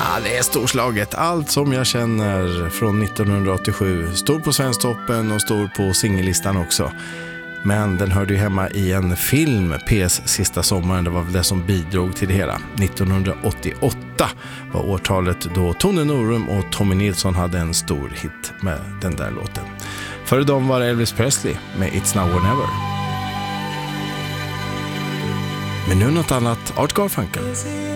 Ja, det är storslaget. Allt som jag känner från 1987. Står på Svensktoppen och står på singellistan också. Men den hörde ju hemma i en film, PS sista sommaren. Det var väl det som bidrog till det hela. 1988 var årtalet då Tone Norum och Tommy Nilsson hade en stor hit med den där låten. Före dem var Elvis Presley med It's Now or Never. Men nu något annat, Art Garfunkel.